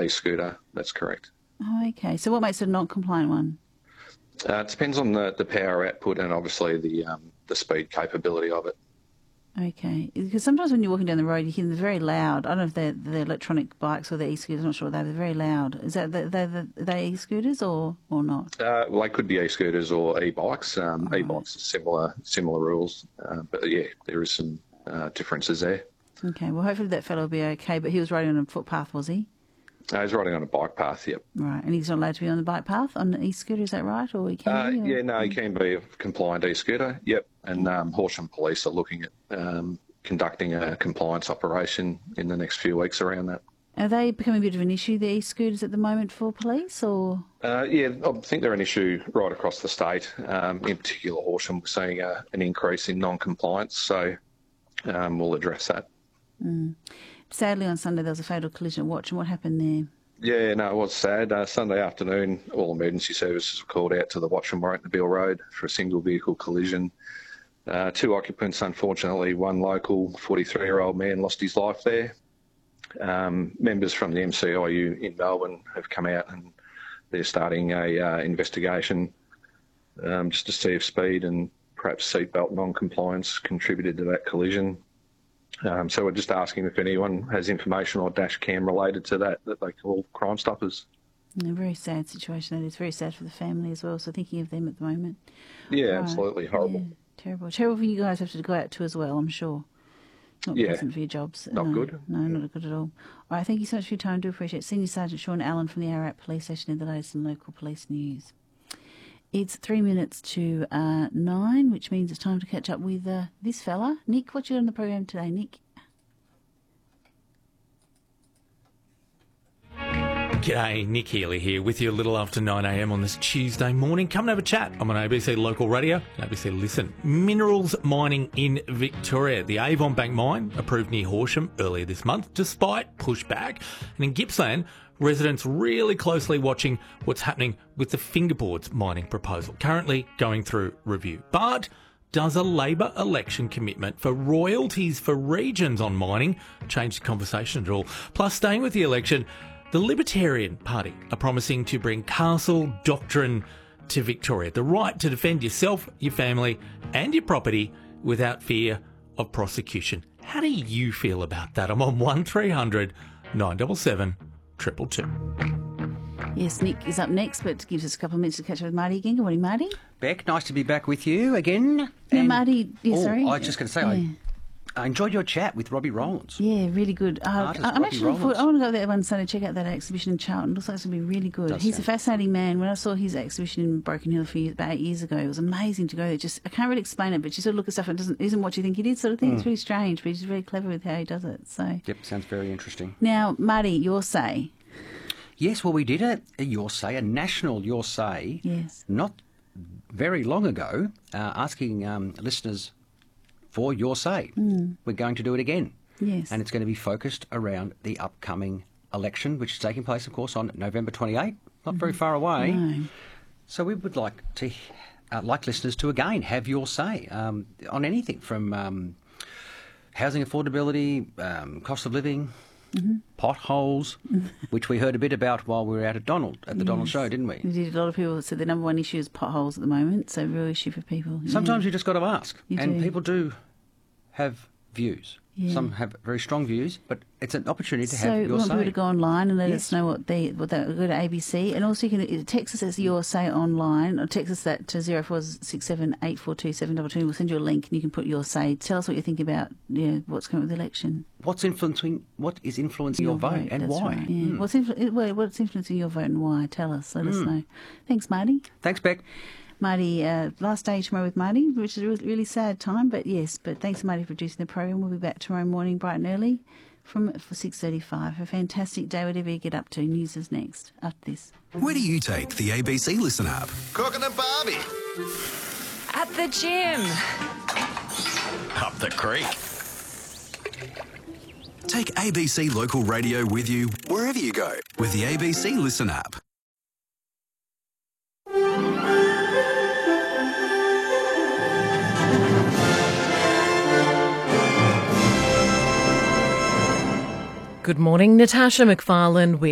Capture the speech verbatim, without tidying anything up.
e-scooter. That's correct. Oh, okay. So what makes it a non-compliant one? Uh, it depends on the, the power output and obviously the um, the speed capability of it. Okay, because sometimes when you're walking down the road, you hear them very loud. I don't know if they're, they're electronic bikes or they're e-scooters. I'm not sure what they are. They're very loud. Is that they they they e-scooters or or not? Uh, well, they could be e-scooters or e-bikes. Um, Oh, e-bikes are similar similar rules, uh, but yeah, there is some uh, differences there. Okay, well, hopefully that fellow will be okay. But he was riding on a footpath, was he? Uh, he's riding on a bike path. Yep. Right, and he's not allowed to be on the bike path on the e-scooter. Is that right, or he can Uh, be? Or? yeah, no, he can be a compliant e-scooter. Yep, and um, Horsham Police are looking at um, conducting a compliance operation in the next few weeks around that. Are they becoming a bit of an issue, the e-scooters, at the moment for police, or? Uh, yeah, I think they're an issue right across the state. Um, in particular, Horsham, we're seeing a, an increase in non-compliance, so um, we'll address that. Mm. Sadly, on Sunday there was a fatal collision at Watch, and what happened there? Yeah, no, it was sad. Uh, Sunday afternoon, all emergency services were called out to the Watch and Warrington Road for a single vehicle collision. Uh, two occupants, unfortunately, one local forty-three-year-old man lost his life there. Um, members from the M C I U in Melbourne have come out and they're starting a uh, investigation um, just to see if speed and perhaps seatbelt non-compliance contributed to that collision. Um, so we're just asking if anyone has information or dash cam related to that that they call Crime Stoppers. A very sad situation. That is very sad for the family as well. So thinking of them at the moment. Yeah, Right. absolutely horrible. Yeah, terrible. Terrible for you guys have to go out to as well, I'm sure. Not Yeah. pleasant for your jobs. Not no, good. No, not good at all. All right, thank you so much for your time. Do appreciate it. Senior Sergeant Sean Allen from the Ararat Police Station in the latest and local police news. It's three minutes to uh, nine, which means it's time to catch up with uh, this fella. Nick, what you got on the program today, Nick? G'day, Nick Healy here with you a little after nine a m on this Tuesday morning. Come and have a chat. I'm on A B C Local Radio and A B C Listen. Minerals mining in Victoria. The Avon Bank mine approved near Horsham earlier this month despite pushback. And in Gippsland, residents really closely watching what's happening with the Fingerboards mining proposal, currently going through review. But does a Labor election commitment for royalties for regions on mining change the conversation at all? Plus, staying with the election, the Libertarian Party are promising to bring castle doctrine to Victoria, the right to defend yourself, your family and your property without fear of prosecution. How do you feel about that? I'm on one three hundred nine seven seven two two two. Yes, Nick is up next, but gives us a couple of minutes to catch up with Marty again. Good morning, Marty. Beck, nice to be back with you again. Yeah, And- Marty, yeah, oh, sorry. I was just going to say, Yeah. I, I enjoyed your chat with Robbie Rowlands. Yeah, really good. Uh, Artist I'm Robbie actually Rowlands. forward, I want to go there one Sunday, check out that exhibition in Charlton. Looks like it's going to be really good. Does He's a sound- fascinating man. When I saw his exhibition in Broken Hill a few years, about eight years ago, it was amazing to go there. Just I can't really explain it, but you sort of look at stuff and it doesn't isn't what you think it is sort of thing. Mm. It's really strange, but he's really clever with how he does it. So Yep, sounds very interesting. now, Marty, your say. Yes, well, we did a, a Your Say, a national Your Say, Yes. not very long ago, uh, asking um, listeners for Your Say. Mm. We're going to do it again. Yes. And it's going to be focused around the upcoming election, which is taking place, of course, on November twenty-eighth, not very far away. No. So we would like to, uh, like listeners to again have your say um, on anything from um, housing affordability, um, cost of living, Mm-hmm. potholes, which we heard a bit about while we were out at Donald at the Donald Yes. Show, didn't we? We did. A lot of people said the number one issue is potholes at the moment, so real issue for people. Yeah. Sometimes you just got to ask, You and do. people do have views. Yeah. Some have very strong views, but it's an opportunity to So have we your want say. people to go online and let Yes. us know what they what they go to A B C, and also you can text us as your say online, or text us that to zero four six seven eight four two seven double two. We'll send you a link and you can put your say. Tell us what you think about yeah what's going on with the election. What's influencing? What is influencing your, vote, and that's why? Right, yeah. Hmm. What's influ- well, what's influencing your vote and why? Tell us. Let us Hmm. know. Thanks, Marty. Thanks, Beck. Marty, uh, last day tomorrow with Marty, which is a really, really sad time, but yes. But thanks, Marty, for producing the program. We'll be back tomorrow morning, bright and early, from for six thirty-five. A fantastic day, whatever you get up to. News is next after this. Where do you take the A B C Listen app? Cooking and Barbie. At the gym. Up the creek. Take A B C Local Radio with you wherever you go with the A B C Listen app. Good morning, Natasha McFarlane with